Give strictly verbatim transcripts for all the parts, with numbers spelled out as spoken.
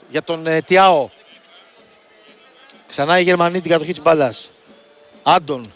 για τον ε, Τιάο. Ξανά η Γερμανοί την κατοχή της μπάλας. Άντων.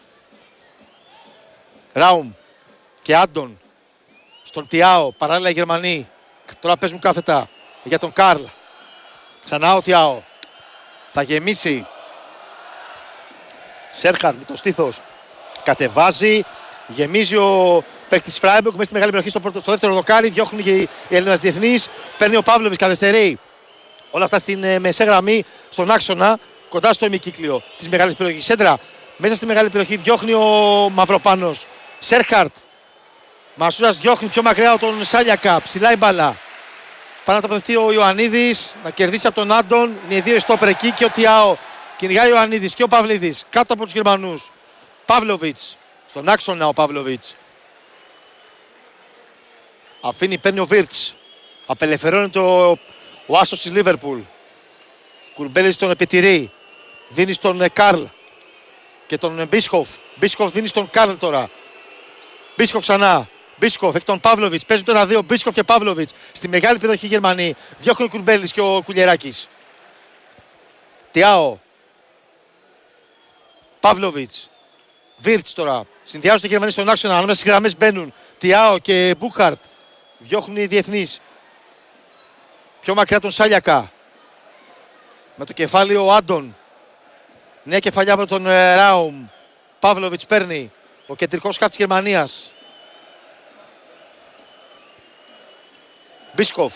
Ράουμ και Άντων. Στον Τιάο, παράλληλα οι Γερμανοί. Τώρα παίζουν κάθετα για τον Καρλ. Ξανά ο Τιάο. Θα γεμίσει. Σέρχαρτ με το στήθος. Κατεβάζει. Γεμίζει ο παίκτης Φράιμπουργκ μέσα στη μεγάλη περιοχή στο, πρώτο, στο δεύτερο δοκάρι. Διώχνουν και οι Έλληνες διεθνείς. Παίρνει ο Παύλοβιτς, καθυστερεί. Όλα αυτά στην ε, μεσαία γραμμή, στον άξονα, κοντά στο ημικύκλιο της μεγάλης περιοχής. Σέντρα μέσα στη μεγάλη περιοχή διώχνει ο Μαυροπάνος. Σέρχαρτ. Μασούρας διώχνει πιο μακριά τον Σάλιακα. Ψηλά η μπάλα. Πάει να τοποθετεί ο Ιωαννίδης, να κερδίσει από τον Άντων. Είναι οι δύο στόπερ εκεί και ο Τιάο. Κυνηγάει ο Ιωαννίδης και ο Παυλίδης κάτω από τους Γερμανούς. Παύλοβιτς. Στον άξονα ο Παύλοβιτς. Αφήνει, παίρνει ο Βίρτς. Απελευθερώνεται ο, ο άσος της Λίβερπουλ. Κουρμπέλης τον επιτηρεί. Δίνει στον Καρλ και τον Μπίσκοφ. Μπίσκοφ δίνει στον Καρλ τώρα. Μπίσκοφ ξανά. Μπίσκοφ εκ τον Παύλοβιτς. Παίζουν τώρα δύο Μπίσκοφ και Παύλοβιτς. Στη μεγάλη περιοχή Γερμανοί. Διώχνει ο Κουρμπέλης και ο Κουλιεράκης. Τιάο. Παύλοβιτς. Βίρτς τώρα. Συνδυάζονται οι Γερμανοί στον άξονα. Ανάμεσα στις γραμμές μπαίνουν Τιάο και Μπούχαρτ. Διώχνουν οι διεθνείς. Πιο μακριά τον Σάλιακα. Με το κεφάλι ο Άντων. Νέα κεφαλιά από τον ε, Ράουμ. Παύλοβιτς παίρνει. Ο κεντρικός χαφ της Γερμανίας. Μπίσκοφ.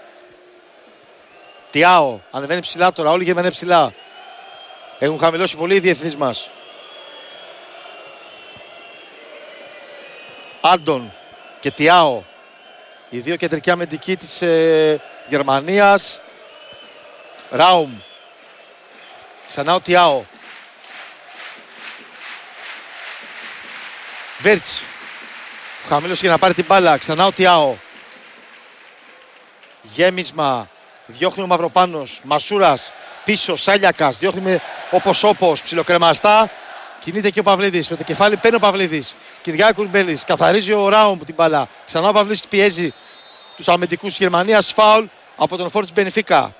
Τιάο. Ανεβαίνει ψηλά τώρα. Όλοι οι Γερμανοί ψηλά. Έχουν χαμηλώσει πολύ οι διεθνείς μας. Άντων και Τιάο. Οι δύο κεντρικοί αμυντικοί της ε, Γερμανίας. Ράουμ. Ξανά ο Τιάο. Βίρτς. Χαμήλωσε για να πάρει την μπάλα. Ξανά ο Τιάο. Γέμισμα. Διώχνει ο Μαυροπάνος. Μασούρας. Πίσω. Σάλιακας. Διώχνει με όπως όπως. Ψιλοκρεμαστά. Κινείται και ο Παυλίδης. Με το κεφάλι παίρνει ο Παυλίδης. Κυριά Κουρμπέλης. Καθαρίζει ο Ράουμ την μπάλα. Ξανά ο Παυλίδης πιέζει τους αμυντικούς της Γερμανίας. Φάουλ από τον φόρ της Μπενφίκα.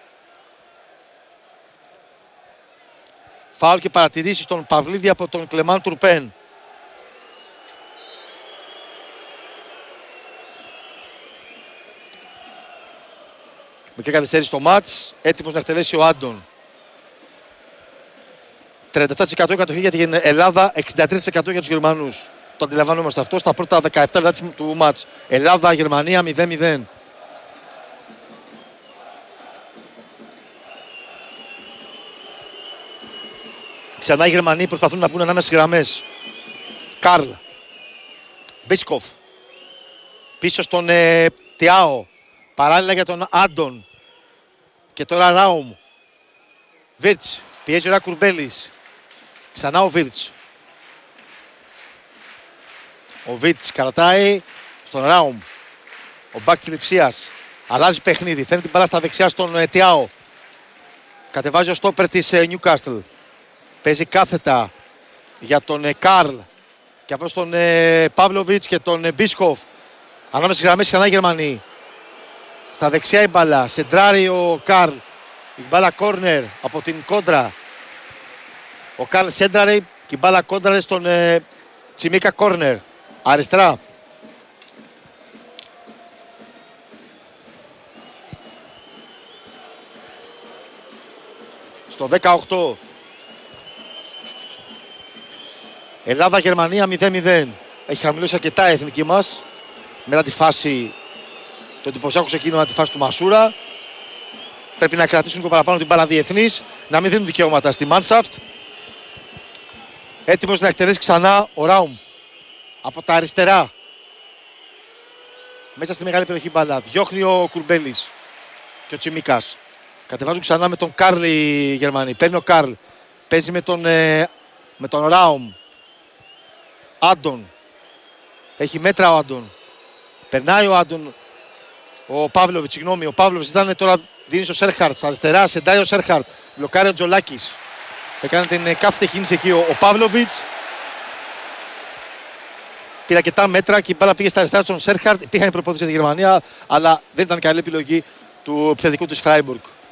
Φάουλ και παρατηρήσεις στον Παυλίδη από τον Κλεμάν Τουρπέν. Μικρή καθυστέρηση στο μάτς. Έτοιμος να εκτελέσει ο Άντων. τριάντα επτά τοις εκατό κατοχή για την Ελλάδα, εξήντα τρία τοις εκατό για τους Γερμανούς. Το αντιλαμβανόμαστε αυτό στα πρώτα δεκαεπτά λεπτά του μάτς. Ελλάδα-Γερμανία μηδέν μηδέν. Ξανά οι Γερμανοί προσπαθούν να μπουν ανάμεσα στις γραμμές. Καρλ. Μπίσκοφ. Πίσω στον ε, Τιάο. Παράλληλα για τον Άντων. Και τώρα Ράουμ. Βίρτς. Πιέζει ο Ρά Κουρμπέλης. Ξανά ο Βίρτς. Ο Βίρτς κρατάει στον Ράουμ. Ο μπακ της Λειψίας. Αλλάζει παιχνίδι. Φέρνει την μπάλα στα δεξιά στον ε, Τιάο. Κατεβάζει ο στόπερ της ε, Νιούκαστλ. Παίζει κάθετα για τον ε, Καρλ. Και αυτό τον ε, Παύλοβιτς και τον ε, Μπίσκοφ. Ανάμεσα στις γραμμές ξανά οι Γερμανοί. Στα δεξιά η μπάλα. Σεντράρει ο Καρλ. Η μπάλα κόρνερ από την κόντρα. Ο Καρλ σέντραρε και η μπάλα κόντραρε στον ε, Τσιμίκα κόρνερ. Αριστερά. Στο δεκαοκτώ. Ελλάδα-Γερμανία μηδέν μηδέν. Έχει χαμηλώσει αρκετά η εθνική μας. Μετά τη φάση, το εντυπωσιακό ξεκίνημα, τη φάση του Μασούρα. Πρέπει να κρατήσουν και παραπάνω την μπάλα διεθνείς. Να μην δίνουν δικαιώματα στη Μάνσαφτ. Έτοιμος να εκτελέσει ξανά ο Ράουμ. Από τα αριστερά. Μέσα στη μεγάλη περιοχή μπάλα. Διώχνει ο Κουρμπέλης και ο Τσιμίκας. Κατεβάζουν ξανά με τον Καρλ οι Γερμανοί. Παίρνει ο Καρλ. Παίζει με τον, ε, με τον Ράουμ. Άντων. Έχει μέτρα ο Άντων. Περνάει ο Άντων. Ο Παύλοβιτς, συγγνώμη. Ο Παύλοβιτς ήταν τώρα, δίνει στο Σέρχαρτ. Αριστερά, σεντάει ο Σέρχαρτ. Μπλοκάρει ο Τζολάκης. Έκανε την κάθετη κίνηση εκεί ο, ο Παύλοβιτς. Πήρε αρκετά μέτρα και η μπάλα πήγε στα αριστερά στον Σέρχαρτ. Υπήρχαν οι προπόθεση για τη Γερμανία, αλλά δεν ήταν καλή επιλογή του επιθετικού της Φράιμπουργκ.